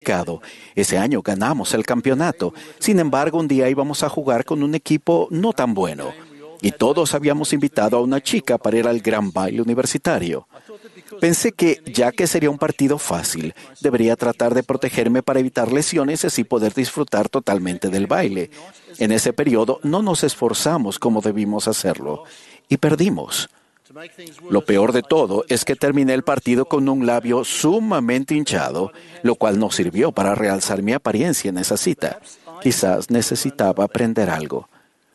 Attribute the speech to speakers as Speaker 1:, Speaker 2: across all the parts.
Speaker 1: clasificado. Ese año ganamos el campeonato. Sin embargo, un día íbamos a jugar con un equipo no tan bueno. Y todos habíamos invitado a una chica para ir al gran baile universitario. Pensé que, ya que sería un partido fácil, debería tratar de protegerme para evitar lesiones y así poder disfrutar totalmente del baile. En ese periodo no nos esforzamos como debimos hacerlo y perdimos. Lo peor de todo es que terminé el partido con un labio sumamente hinchado, lo cual no sirvió para realzar mi apariencia en esa cita. Quizás necesitaba aprender algo.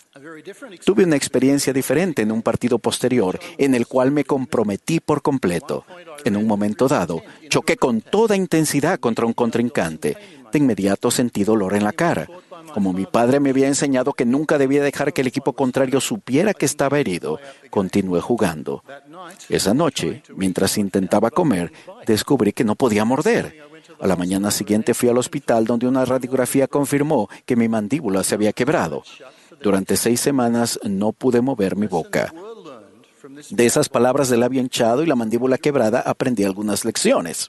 Speaker 1: Tuve una experiencia diferente en un partido posterior en el cual me comprometí por completo. En un momento dado, choqué con toda intensidad contra un contrincante. De inmediato sentí dolor en la cara. Como mi padre me había enseñado que nunca debía dejar que el equipo contrario supiera que estaba herido, continué jugando. Esa noche, mientras intentaba comer, descubrí que no podía morder. A la mañana siguiente fui al hospital donde una radiografía confirmó que mi mandíbula se había quebrado. Durante 6 semanas no pude mover mi boca. De esas palabras del labio hinchado y la mandíbula quebrada aprendí algunas lecciones.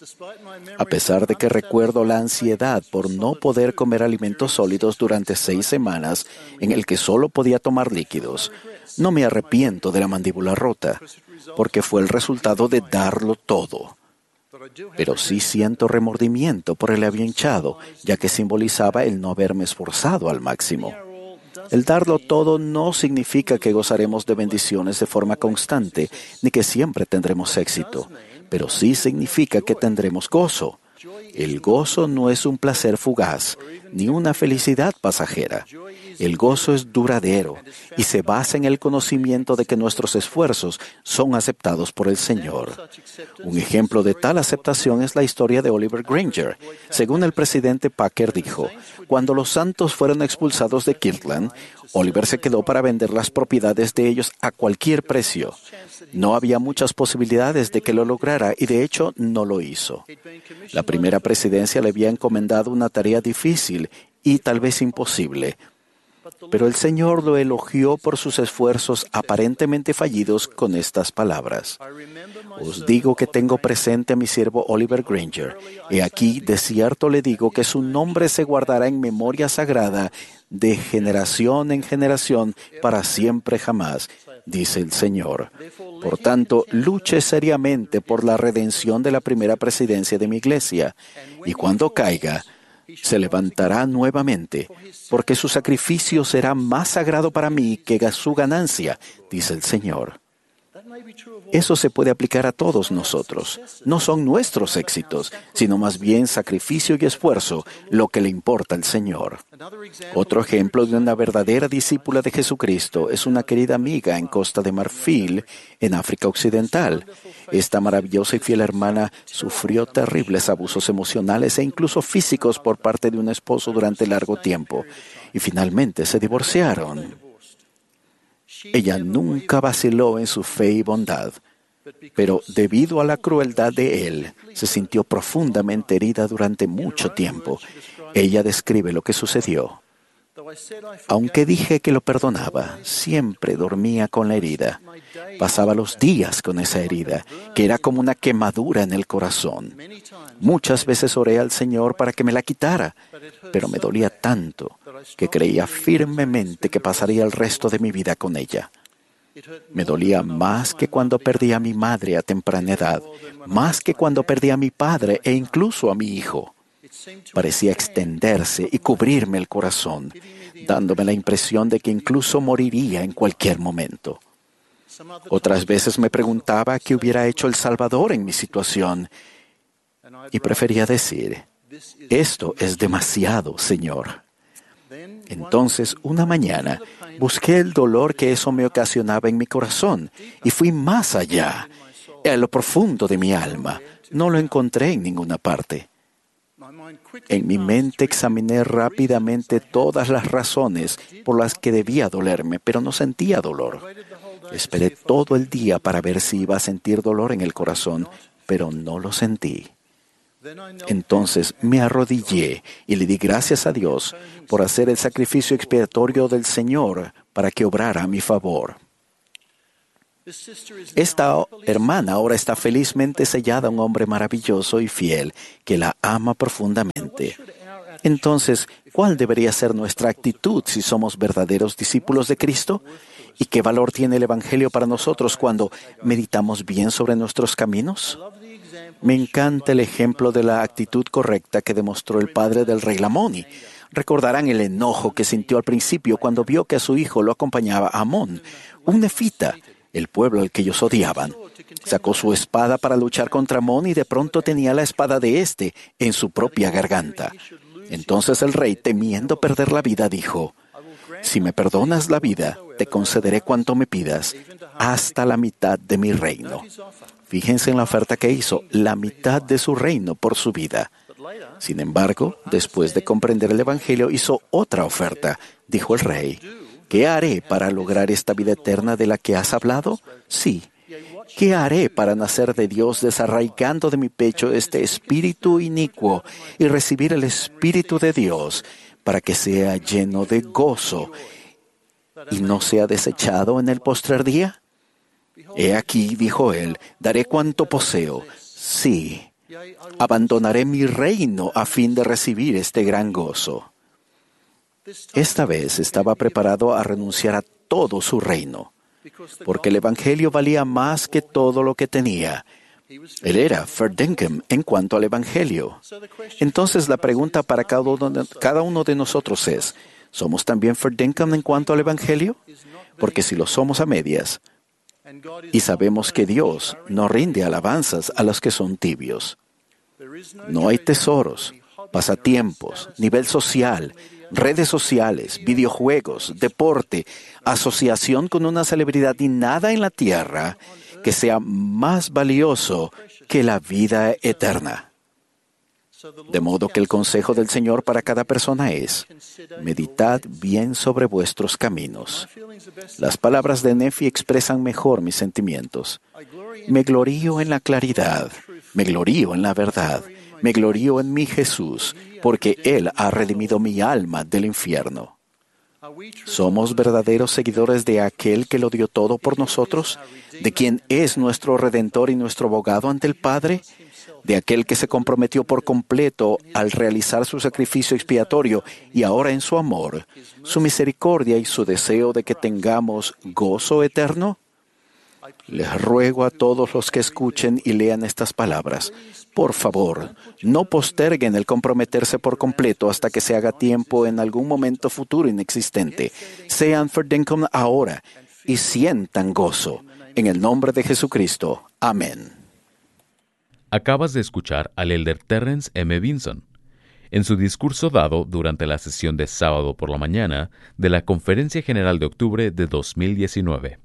Speaker 1: A pesar de que recuerdo la ansiedad por no poder comer alimentos sólidos durante 6 semanas en el que solo podía tomar líquidos, no me arrepiento de la mandíbula rota, porque fue el resultado de darlo todo. Pero sí siento remordimiento por el labio hinchado, ya que simbolizaba el no haberme esforzado al máximo. El darlo todo no significa que gozaremos de bendiciones de forma constante, ni que siempre tendremos éxito, pero sí significa que tendremos gozo. El gozo no es un placer fugaz, ni una felicidad pasajera. El gozo es duradero y se basa en el conocimiento de que nuestros esfuerzos son aceptados por el Señor. Un ejemplo de tal aceptación es la historia de Oliver Granger. Según el presidente Packer dijo, cuando los Santos fueron expulsados de Kirtland, Oliver se quedó para vender las propiedades de ellos a cualquier precio. No había muchas posibilidades de que lo lograra y de hecho no lo hizo. La primera presidencia le había encomendado una tarea difícil y tal vez imposible. Pero el Señor lo elogió por sus esfuerzos aparentemente fallidos con estas palabras. Os digo que tengo presente a mi siervo Oliver Granger. He aquí, de cierto le digo que su nombre se guardará en memoria sagrada de generación en generación para siempre jamás, dice el Señor. Por tanto, luche seriamente por la redención de la primera presidencia de mi iglesia. Y cuando caiga, se levantará nuevamente, porque su sacrificio será más sagrado para mí que su ganancia, dice el Señor. Eso se puede aplicar a todos nosotros. No son nuestros éxitos, sino más bien sacrificio y esfuerzo lo que le importa al Señor. Otro ejemplo de una verdadera discípula de Jesucristo es una querida amiga en Costa de Marfil, en África Occidental. Esta maravillosa y fiel hermana sufrió terribles abusos emocionales e incluso físicos por parte de un esposo durante largo tiempo, y finalmente se divorciaron. Ella nunca vaciló en su fe y bondad, pero debido a la crueldad de él, se sintió profundamente herida durante mucho tiempo. Ella describe lo que sucedió. Aunque dije que lo perdonaba, siempre dormía con la herida. Pasaba los días con esa herida, que era como una quemadura en el corazón. Muchas veces oré al Señor para que me la quitara, pero me dolía tanto que creía firmemente que pasaría el resto de mi vida con ella. Me dolía más que cuando perdí a mi madre a temprana edad, más que cuando perdí a mi padre e incluso a mi hijo. Parecía extenderse y cubrirme el corazón, dándome la impresión de que incluso moriría en cualquier momento. Otras veces me preguntaba qué hubiera hecho el Salvador en mi situación y prefería decir, esto es demasiado, Señor. Entonces, una mañana, busqué el dolor que eso me ocasionaba en mi corazón y fui más allá, a lo profundo de mi alma. No lo encontré en ninguna parte. En mi mente examiné rápidamente todas las razones por las que debía dolerme, pero no sentía dolor. Esperé todo el día para ver si iba a sentir dolor en el corazón, pero no lo sentí. Entonces me arrodillé y le di gracias a Dios por hacer el sacrificio expiatorio del Señor para que obrara a mi favor. Esta hermana ahora está felizmente sellada a un hombre maravilloso y fiel que la ama profundamente. Entonces, ¿cuál debería ser nuestra actitud si somos verdaderos discípulos de Cristo? ¿Y qué valor tiene el Evangelio para nosotros cuando meditamos bien sobre nuestros caminos? Me encanta el ejemplo de la actitud correcta que demostró el padre del rey Lamoni. Recordarán el enojo que sintió al principio cuando vio que a su hijo lo acompañaba Amón, un nefita, el pueblo al que ellos odiaban. Sacó su espada para luchar contra Amón y de pronto tenía la espada de éste en su propia garganta. Entonces el rey, temiendo perder la vida, dijo: «Si me perdonas la vida, te concederé cuanto me pidas, hasta la mitad de mi reino». Fíjense en la oferta que hizo, la mitad de su reino por su vida. Sin embargo, después de comprender el Evangelio, hizo otra oferta. Dijo el rey: «¿Qué haré para lograr esta vida eterna de la que has hablado? Sí. ¿Qué haré para nacer de Dios desarraigando de mi pecho este espíritu inicuo y recibir el Espíritu de Dios para que sea lleno de gozo y no sea desechado en el postrer día? He aquí», dijo él, «daré cuanto poseo. Sí, abandonaré mi reino a fin de recibir este gran gozo». Esta vez estaba preparado a renunciar a todo su reino, porque el Evangelio valía más que todo lo que tenía. Él era Verdinkem en cuanto al Evangelio. Entonces la pregunta para cada uno de nosotros es: ¿somos también Verdinkem en cuanto al Evangelio? Porque si lo somos a medias, y sabemos que Dios no rinde alabanzas a los que son tibios. No hay tesoros, pasatiempos, nivel social, redes sociales, videojuegos, deporte, asociación con una celebridad y nada en la tierra que sea más valioso que la vida eterna. De modo que el consejo del Señor para cada persona es: meditad bien sobre vuestros caminos. Las palabras de Nefi expresan mejor mis sentimientos. Me glorío en la claridad, me glorío en la verdad, me glorío en mi Jesús, porque Él ha redimido mi alma del infierno. ¿Somos verdaderos seguidores de aquel que lo dio todo por nosotros? ¿De quien es nuestro Redentor y nuestro abogado ante el Padre? ¿De aquel que se comprometió por completo al realizar su sacrificio expiatorio y ahora en su amor, su misericordia y su deseo de que tengamos gozo eterno? Les ruego a todos los que escuchen y lean estas palabras: por favor, no posterguen el comprometerse por completo hasta que se haga tiempo en algún momento futuro inexistente. Sean Verdinkem ahora y sientan gozo. En el nombre de Jesucristo. Amén.
Speaker 2: Acabas de escuchar al elder Terrence M. Vinson en su discurso dado durante la sesión de sábado por la mañana de la Conferencia General de Octubre de 2019.